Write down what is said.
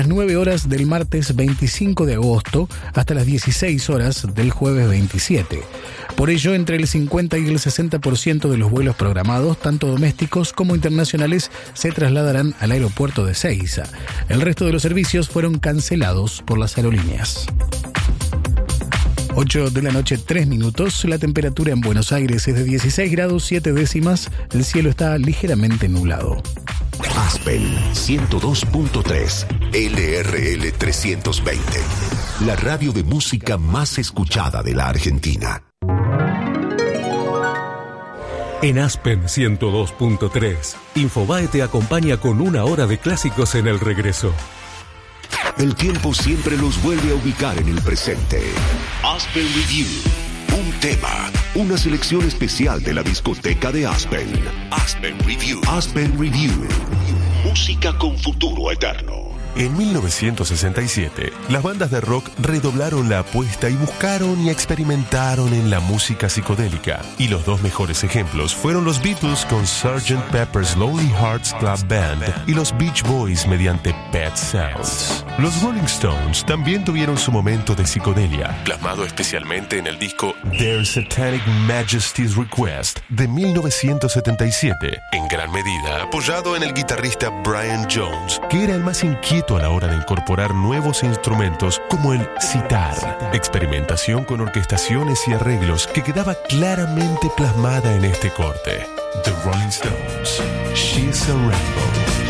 las 9 horas del martes 25 de agosto hasta las 16 horas del jueves 27. Por ello, entre el 50 y el 60% de los vuelos programados, tanto domésticos como internacionales, se trasladarán al aeropuerto de Ezeiza. El resto de los servicios fueron cancelados por las aerolíneas. 8 de la noche, 3 minutos. La temperatura en Buenos Aires es de 16 grados 7 décimas. El cielo está ligeramente nublado. Aspen 102.3 LRL 320. La radio de música más escuchada de la Argentina. En Aspen 102.3, Infobae te acompaña con 1 hora de clásicos en el regreso. El tiempo siempre los vuelve a ubicar en el presente. Aspen Review. Un tema, una selección especial de la discoteca de Aspen. Aspen Review. Aspen Review. Música con futuro eterno. En 1967, las bandas de rock redoblaron la apuesta y buscaron y experimentaron en la música psicodélica. Y los 2 mejores ejemplos fueron los Beatles con Sgt. Pepper's Lonely Hearts Club Band y los Beach Boys mediante Pet Sounds. Los Rolling Stones también tuvieron su momento de psicodelia, plasmado especialmente en el disco Their Satanic Majesty's Request de 1977, en gran medida apoyado en el guitarrista Brian Jones, que era el más inquieto a la hora de incorporar nuevos instrumentos como el sitar, experimentación con orquestaciones y arreglos que quedaba claramente plasmada en este corte. The Rolling Stones, She's a Rainbow.